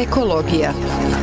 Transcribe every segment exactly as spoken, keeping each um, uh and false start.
Ekologija.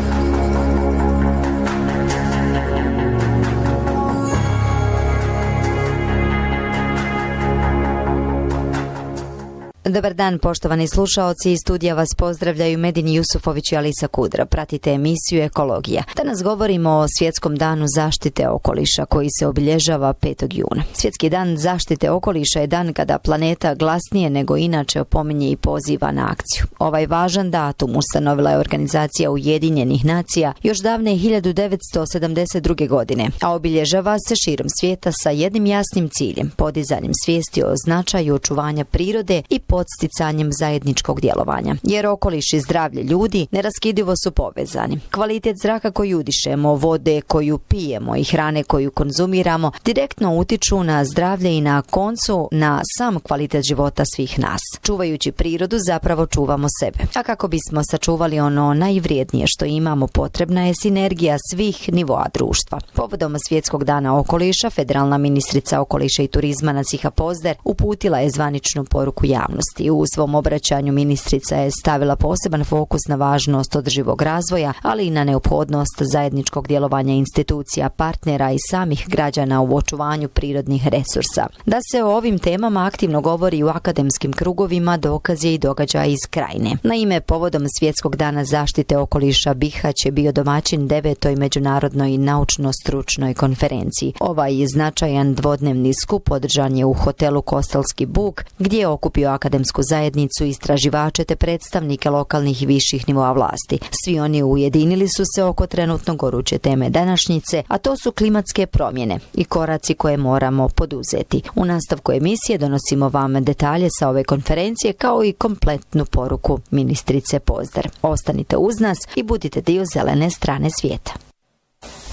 Dobar dan, poštovani slušaoci, iz studija vas pozdravljaju Medin Jusufović i Alisa Kudra. Pratite emisiju Ekologija. Danas govorimo o Svjetskom danu zaštite okoliša koji se obilježava petog juna. Svjetski dan zaštite okoliša je dan kada planeta glasnije nego inače opominje i poziva na akciju. Ovaj važan datum ustanovila je Organizacija Ujedinjenih nacija još davne hiljadu devetsto sedamdeset druge. godine, a obilježava se širom svijeta sa jednim jasnim ciljem, podizanjem svijesti o značaju očuvanja prirode i podsticanjem zajedničkog djelovanja. Jer okoliš i zdravlje ljudi neraskidivo su povezani. Kvalitet zraka koji udišemo, vode koju pijemo i hrane koju konzumiramo direktno utiču na zdravlje i na koncu na sam kvalitet života svih nas. Čuvajući prirodu zapravo čuvamo sebe. A kako bismo sačuvali ono najvrijednije što imamo, potrebna je sinergija svih nivoa društva. Povodom Svjetskog dana okoliša, federalna ministrica okoliša i turizma Nasiha Pozder uputila je zvaničnu poruku javnosti. U svom obraćanju ministrica je stavila poseban fokus na važnost održivog razvoja, ali i na neophodnost zajedničkog djelovanja institucija, partnera i samih građana u očuvanju prirodnih resursa. Da se o ovim temama aktivno govori u akademskim krugovima dokaz je i događaj iz Krajine. Naime, povodom Svjetskog dana zaštite okoliša Bihać je bio domaćin devetoj međunarodnoj naučno-stručnoj konferenciji. Ovaj značajan dvodnevni skup održan je u hotelu Kostelski Buk, gdje je okupio akademsku zajednicu, istraživače te predstavnike lokalnih i viših nivoa vlasti. Svi oni ujedinili su se oko trenutno goruće teme današnjice, a to su klimatske promjene i koraci koje moramo poduzeti. U nastavku emisije donosimo vam detalje sa ove konferencije kao i kompletnu poruku ministrice Pozder. Ostanite uz nas i budite dio zelene strane svijeta.